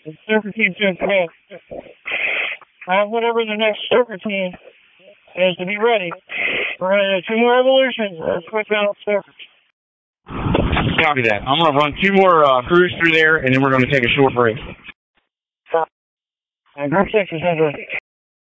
Surfer team to command. Have whatever the next surfer team is to be ready. We're going to do 2 more evolutions. Quick balance surfers. Copy that. I'm going to run 2 more crews through there, and then we're going to take a short break. And group 6 is under.